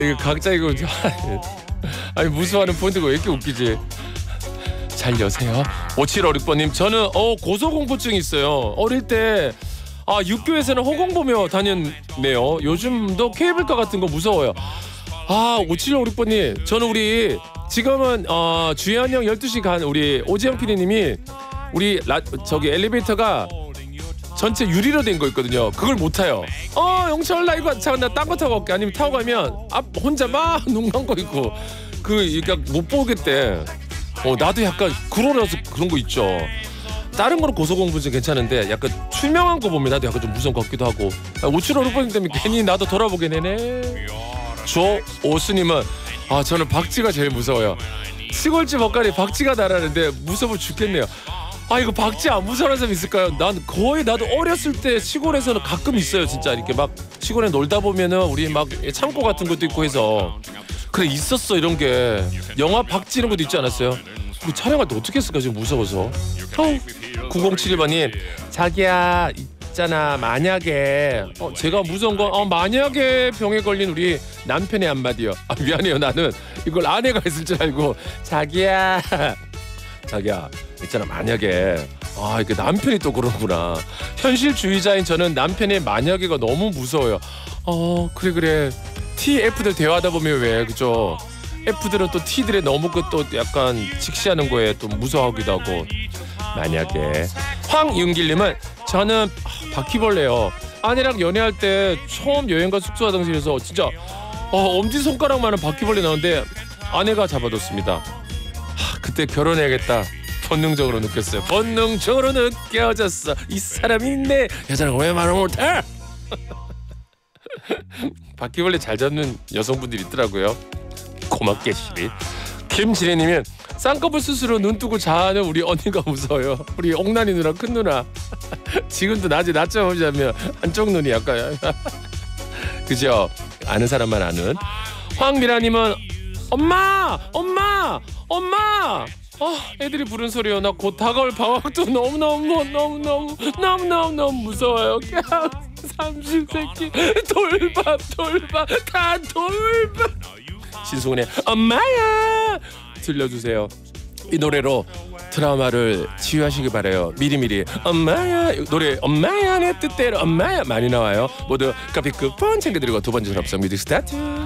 이거 각자 이거 아니 무수하는 포인트가 왜 이렇게 웃기지? 잘 여세요. 5756번님 저는 고소공포증이 있어요. 어릴 때 육교에서는 허공 보며 다녔네요. 요즘도 케이블카 같은 거 무서워요. 5756번님 저는 우리 지금은 주연형 12시 간 우리 오지영 PD님이 우리 저기 엘리베이터가 전체 유리로 된 거 있거든요. 그걸 못 타요. 영철 나 이거 잠깐 나 딴 거 타고 갈게. 아니면 타고 가면 혼자 막 눈 감고 있고 그러니까 못 보겠대. 나도 약간 그러라서 그런 거 있죠. 다른 거는 고소공포증 괜찮은데 약간 투명한 거 보면 나도 약간 좀 무서운 것 같기도 하고. 5756번 때문에 괜히 나도 돌아보게 되네. 조오수님은 저는 박쥐가 제일 무서워요. 시골집 엇갈이 박쥐가 날아는데 무서워 죽겠네요. 이거 박쥐 안 무서워하는 사람 있을까요? 난 거의 나도 어렸을 때 시골에서는 가끔 있어요. 진짜 이렇게 막 시골에 놀다 보면은 우리 막 창고 같은 것도 있고 해서 그래 있었어 이런 게. 영화 박쥐 이런 것도 있지 않았어요? 우리 촬영할 때 어떻게 했을까 지금 무서워서. 9071번님 자기야 있잖아 만약에 제가 무서운 건 만약에 병에 걸린 우리 남편의 한마디요. 미안해요. 나는 이걸 아내가 했을 줄 알고 자기야 있잖아 만약에 이게 남편이 또 그러구나. 현실주의자인 저는 남편의 만약에가 너무 무서워요. 그래 TF들 대화하다 보면 왜 그죠? F들은 또 T들의 너무 또 약간 직시하는 거에 또 무서워하기도 하고. 만약에. 황윤길님은 저는 바퀴벌레요. 아내랑 연애할 때 처음 여행가 숙소 화장실에서 진짜 엄지손가락만한 바퀴벌레 나오는데 아내가 잡아뒀습니다. 그때 결혼해야겠다 본능적으로 느꼈어요. 본능적으로 느껴졌어. 이 사람이 있네. 여자는 왜 말을 못해? 바퀴벌레 잘 잡는 여성분들이 있더라고요. 고맙게 시리. 김지혜님은 쌍꺼풀 수술로 눈 뜨고 자는 우리 언니가 무서워요. 우리 옥난이 누나 큰 누나. 지금도 낮에 낮잠 오자면 한쪽 눈이 약간 그죠? 아는 사람만 아는. 황미라님은 엄마 애들이 부른 소리요. 나 곧 다가올 방학도 너무너무 무서워요. 그냥 삼식새끼 돌밥 다 돌밥. 신승훈의 엄마야 들려주세요. 이 노래로 트라우마를 치유하시기 바라요. 미리미리 엄마야 노래 엄마야 내 뜻대로 엄마야 많이 나와요. 모두 커피 쿠폰 챙겨드리고 두 번째 졸업성 뮤직 스타트.